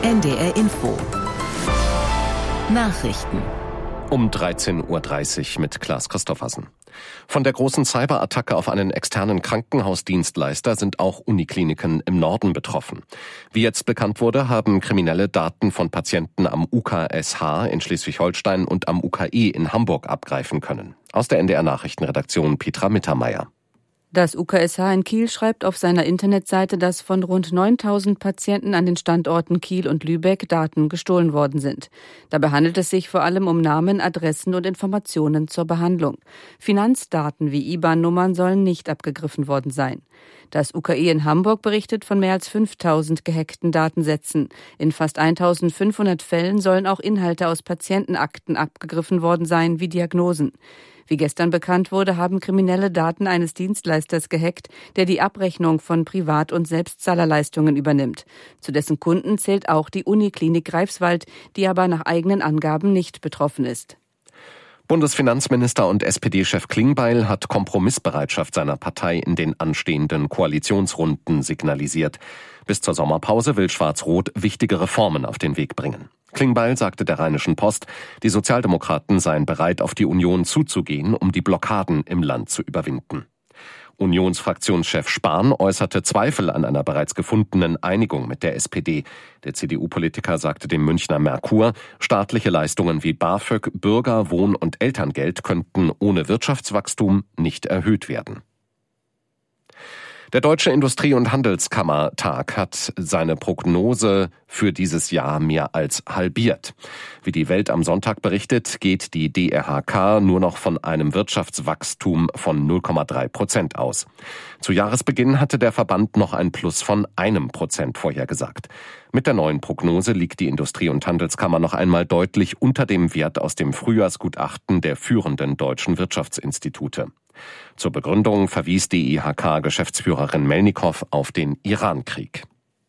NDR Info. Nachrichten. Um 13.30 Uhr mit Klaas Christoffersen. Von der großen Cyberattacke auf einen externen Krankenhausdienstleister sind auch Unikliniken im Norden betroffen. Wie jetzt bekannt wurde, haben Kriminelle Daten von Patienten am UKSH in Schleswig-Holstein und am UKE in Hamburg abgreifen können. Aus der NDR Nachrichtenredaktion Petra Mittermeier. Das UKSH in Kiel schreibt auf seiner Internetseite, dass von rund 9.000 Patienten an den Standorten Kiel und Lübeck Daten gestohlen worden sind. Dabei handelt es sich vor allem um Namen, Adressen und Informationen zur Behandlung. Finanzdaten wie IBAN-Nummern sollen nicht abgegriffen worden sein. Das UKE in Hamburg berichtet von mehr als 5.000 gehackten Datensätzen. In fast 1.500 Fällen sollen auch Inhalte aus Patientenakten abgegriffen worden sein, wie Diagnosen. Wie gestern bekannt wurde, haben Kriminelle Daten eines Dienstleisters gehackt, der die Abrechnung von Privat- und Selbstzahlerleistungen übernimmt. Zu dessen Kunden zählt auch die Uniklinik Greifswald, die aber nach eigenen Angaben nicht betroffen ist. Bundesfinanzminister und SPD-Chef Klingbeil hat Kompromissbereitschaft seiner Partei in den anstehenden Koalitionsrunden signalisiert. Bis zur Sommerpause will Schwarz-Rot wichtige Reformen auf den Weg bringen. Klingbeil sagte der Rheinischen Post, die Sozialdemokraten seien bereit, auf die Union zuzugehen, um die Blockaden im Land zu überwinden. Unionsfraktionschef Spahn äußerte Zweifel an einer bereits gefundenen Einigung mit der SPD. Der CDU-Politiker sagte dem Münchner Merkur, staatliche Leistungen wie BAföG, Bürger-, Wohn- und Elterngeld könnten ohne Wirtschaftswachstum nicht erhöht werden. Der Deutsche Industrie- und Handelskammertag hat seine Prognose für dieses Jahr mehr als halbiert. Wie die Welt am Sonntag berichtet, geht die DRHK nur noch von einem Wirtschaftswachstum von 0,3% aus. Zu Jahresbeginn hatte der Verband noch ein Plus von 1% vorhergesagt. Mit der neuen Prognose liegt die Industrie- und Handelskammer noch einmal deutlich unter dem Wert aus dem Frühjahrsgutachten der führenden deutschen Wirtschaftsinstitute. Zur Begründung verwies die IHK-Geschäftsführerin Melnikow auf den Irankrieg.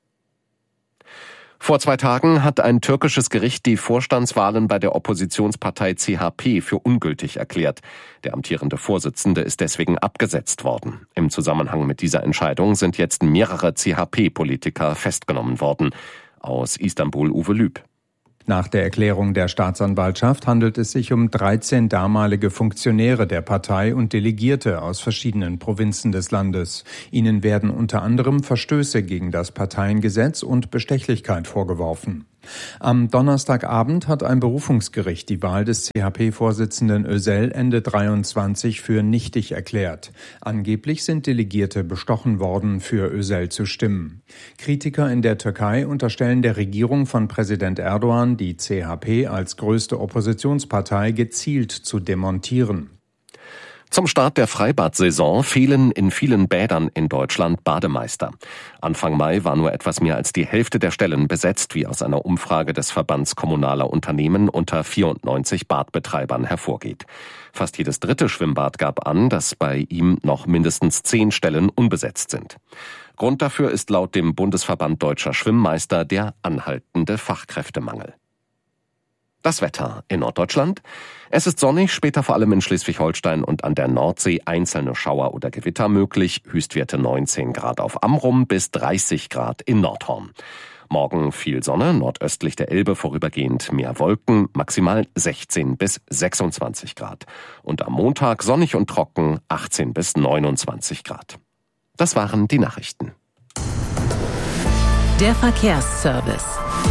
Vor 2 Tagen hat ein türkisches Gericht die Vorstandswahlen bei der Oppositionspartei CHP für ungültig erklärt. Der amtierende Vorsitzende ist deswegen abgesetzt worden. Im Zusammenhang mit dieser Entscheidung sind jetzt mehrere CHP-Politiker festgenommen worden. Aus Istanbul Uwe Lüb. Nach der Erklärung der Staatsanwaltschaft handelt es sich um 13 damalige Funktionäre der Partei und Delegierte aus verschiedenen Provinzen des Landes. Ihnen werden unter anderem Verstöße gegen das Parteiengesetz und Bestechlichkeit vorgeworfen. Am Donnerstagabend hat ein Berufungsgericht die Wahl des CHP-Vorsitzenden Özel Ende 23 für nichtig erklärt. Angeblich sind Delegierte bestochen worden, für Özel zu stimmen. Kritiker in der Türkei unterstellen der Regierung von Präsident Erdogan, die CHP als größte Oppositionspartei gezielt zu demontieren. Zum Start der Freibad-Saison fehlen in vielen Bädern in Deutschland Bademeister. Anfang Mai war nur etwas mehr als die Hälfte der Stellen besetzt, wie aus einer Umfrage des Verbands kommunaler Unternehmen unter 94 Badbetreibern hervorgeht. Fast jedes dritte Schwimmbad gab an, dass bei ihm noch mindestens 10 Stellen unbesetzt sind. Grund dafür ist laut dem Bundesverband Deutscher Schwimmmeister der anhaltende Fachkräftemangel. Das Wetter in Norddeutschland. Es ist sonnig, später vor allem in Schleswig-Holstein und an der Nordsee einzelne Schauer oder Gewitter möglich. Höchstwerte 19 Grad auf Amrum bis 30 Grad in Nordhorn. Morgen viel Sonne, nordöstlich der Elbe vorübergehend mehr Wolken, maximal 16 bis 26 Grad. Und am Montag sonnig und trocken 18 bis 29 Grad. Das waren die Nachrichten. Der Verkehrsservice.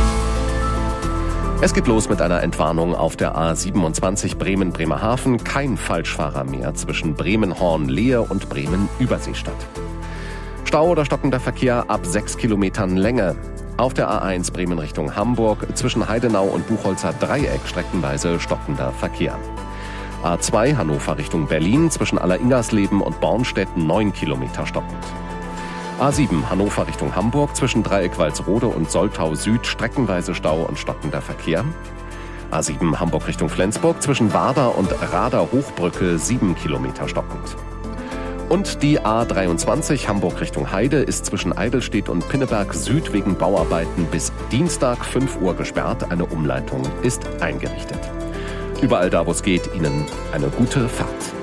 Es geht los mit einer Entwarnung auf der A27 Bremen-Bremerhaven. Kein Falschfahrer mehr zwischen Bremen-Horn-Lehe und Bremen-Überseestadt. Stau oder stockender Verkehr ab 6 Kilometern Länge. Auf der A1 Bremen Richtung Hamburg zwischen Heidenau und Buchholzer Dreieck streckenweise stockender Verkehr. A2 Hannover Richtung Berlin zwischen Alleringersleben und Bornstedt 9 Kilometer stockend. A7 Hannover Richtung Hamburg zwischen Dreieck Walsrode und Soltau Süd streckenweise Stau und stockender Verkehr. A7 Hamburg Richtung Flensburg zwischen Warder und Rader Hochbrücke 7 Kilometer stockend. Und die A23 Hamburg Richtung Heide ist zwischen Eidelstedt und Pinneberg Süd wegen Bauarbeiten bis Dienstag 5 Uhr gesperrt. Eine Umleitung ist eingerichtet. Überall da, wo es geht, Ihnen eine gute Fahrt.